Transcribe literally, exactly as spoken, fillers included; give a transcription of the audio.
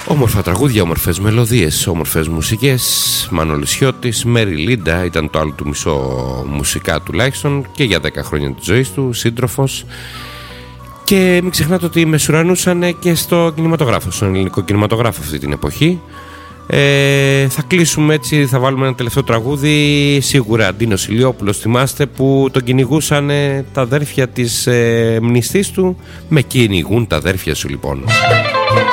Όμορφα τραγούδια, όμορφες μελωδίες, όμορφες μουσικές. Μανώλης Χιώτης, Μέρι Λίντα ήταν το άλλο του μισό μουσικά τουλάχιστον και για δέκα χρόνια της ζωής του, σύντροφος. Και μην ξεχνάτε ότι μεσουρανούσαν και στο κινηματογράφο, στον ελληνικό κινηματογράφο αυτή την εποχή. Ε, θα κλείσουμε έτσι, θα βάλουμε ένα τελευταίο τραγούδι. Σίγουρα Ντίνος Ηλιόπουλος, θυμάστε που τον κυνηγούσαν τα αδέρφια της ε, μνηστής του. Με κυνηγούν τα αδέρφια σου λοιπόν.